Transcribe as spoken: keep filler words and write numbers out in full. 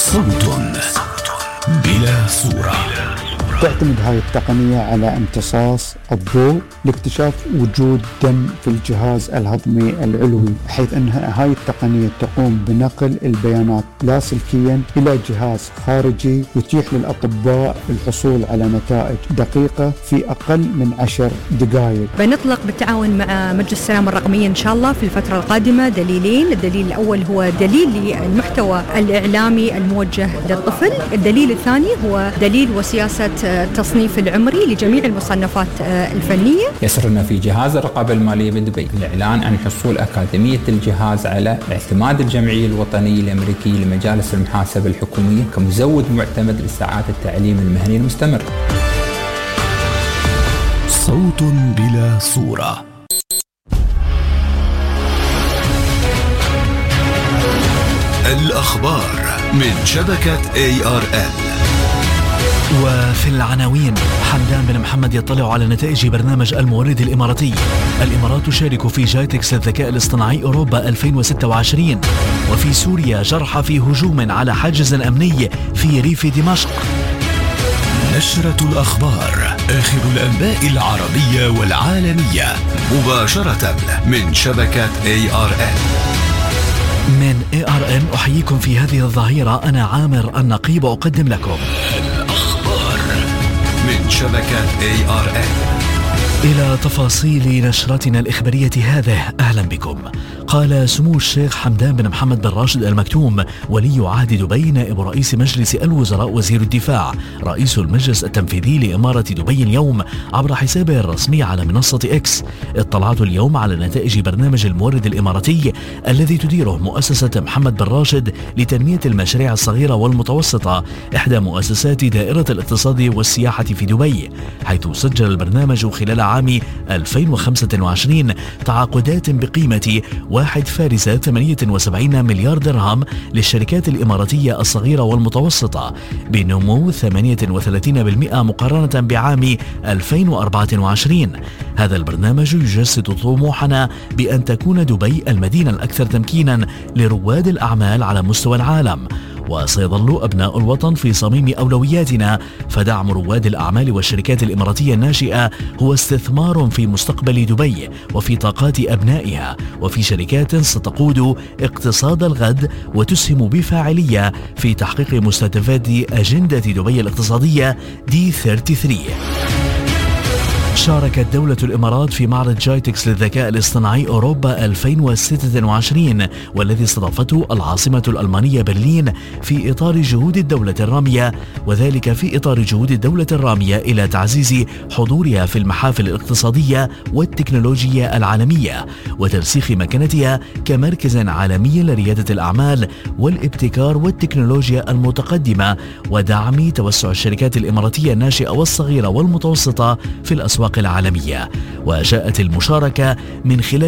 صوت بلا صورة. تعتمد هاي التقنية على امتصاص الضوء لاكتشاف وجود دم في الجهاز الهضمي العلوي، حيث أن هاي التقنية تقوم بنقل البيانات لاسلكيا إلى جهاز خارجي يتيح للأطباء الحصول على نتائج دقيقة في أقل من عشر دقائق. بنطلق بالتعاون مع مجلس السلامة الرقمية إن شاء الله في الفترة القادمة دليلين. الدليل الأول هو دليل للمحتوى الإعلامي الموجه للطفل، الدليل الثاني هو دليل وسياسة التصنيف العمري لجميع المصنفات الفنية. يسرنا في جهاز الرقابة المالية بدبي الإعلان عن حصول أكاديمية الجهاز على اعتماد الجمعية الوطنية الأمريكية لمجالس المحاسبة الحكومية كمزود معتمد لساعات التعليم المهني المستمر. صوت بلا صورة. الأخبار من شبكة إيه آر إل. وفي العناوين: حمدان بن محمد يطلع على نتائج برنامج المورد الإماراتي. الإمارات تشارك في جايتكس الذكاء الاصطناعي أوروبا ألفين وستة وعشرين. وفي سوريا جرحى في هجوم على حاجز أمني في ريف دمشق. نشرة الأخبار، آخر الأنباء العربية والعالمية مباشرة من شبكة إيه آر إل. من إيه آر إن أحييكم في هذه الظهيرة، أنا عامر النقيب أقدم لكم الأخبار من شبكة إيه آر إل. إلى تفاصيل نشرتنا الإخبارية هذه، أهلا بكم. قال سمو الشيخ حمدان بن محمد بن راشد المكتوم ولي عهد دبي نائب رئيس مجلس الوزراء وزير الدفاع رئيس المجلس التنفيذي لإمارة دبي اليوم عبر حسابه الرسمي على منصة إكس: اطلعت اليوم على نتائج برنامج المورد الإماراتي الذي تديره مؤسسة محمد بن راشد لتنمية المشاريع الصغيرة والمتوسطة، إحدى مؤسسات دائرة الاقتصاد والسياحة في دبي، حيث سجل البرنامج خلال عام ألفين وخمسة وعشرين تعاقدات بقيمة واحد فاصلة ثمانية وسبعين مليار درهم للشركات الإماراتية الصغيرة والمتوسطة، بنمو ثمانية وثلاثين بالمئة مقارنة بعام ألفين وأربعة وعشرين. هذا البرنامج يجسد طموحنا بأن تكون دبي المدينة الأكثر تمكينا لرواد الأعمال على مستوى العالم، وسيظل أبناء الوطن في صميم أولوياتنا، فدعم رواد الأعمال والشركات الإماراتية الناشئة هو استثمار في مستقبل دبي وفي طاقات أبنائها وفي شركات ستقود اقتصاد الغد وتسهم بفاعلية في تحقيق مستهدفات أجندة دبي الاقتصادية دي ثلاثة وثلاثين. شاركت دولة الإمارات في معرض جايتكس للذكاء الاصطناعي أوروبا ألفين وستة وعشرين، والذي استضافته العاصمة الألمانية برلين في إطار جهود الدولة الرامية، وذلك في إطار جهود الدولة الرامية إلى تعزيز حضورها في المحافل الاقتصادية والتكنولوجية العالمية وترسيخ مكانتها كمركز عالمي لريادة الأعمال والابتكار والتكنولوجيا المتقدمة، ودعم توسع الشركات الإماراتية الناشئة والصغيرة والمتوسطة في الأسواق العالمية. وجاءت المشاركة من خلال